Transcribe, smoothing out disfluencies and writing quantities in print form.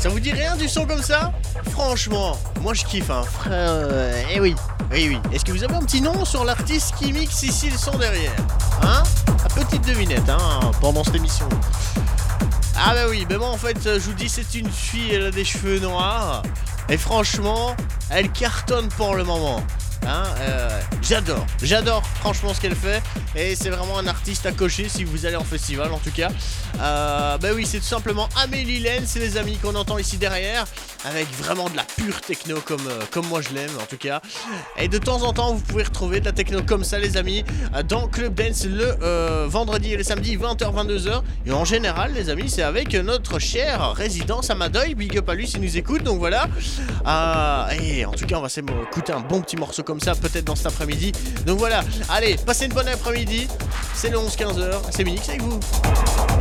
Ça vous dit rien du son comme ça? Franchement, moi je kiffe, hein, frère. Eh oui, oui, oui. Est-ce que vous avez un petit nom sur l'artiste qui mixe ici le son derrière? Hein? La petite devinette, hein, pendant cette émission. Ah bah oui, mais moi en fait, je vous dis, c'est une fille, elle a des cheveux noirs. Et franchement, elle cartonne pour le moment. Hein, j'adore franchement ce qu'elle fait. Et c'est vraiment un artiste à cocher si vous allez en festival en tout cas. Bah oui, c'est tout simplement Amélie Lenz, les amis, qu'on entend ici derrière. Avec vraiment de la pure techno comme moi je l'aime en tout cas. Et de temps en temps vous pouvez retrouver de la techno comme ça les amis dans Club Dance le vendredi et le samedi 20h-22h. Et en général les amis c'est avec notre cher résident Samadoy. Big up à lui s'il nous écoute. Donc voilà. Et en tout cas on va s'écouter un bon petit morceau comme ça peut-être dans cet après-midi. Donc voilà. Allez, passez une bonne après-midi. C'est le 11-15h. C'est Minix avec vous.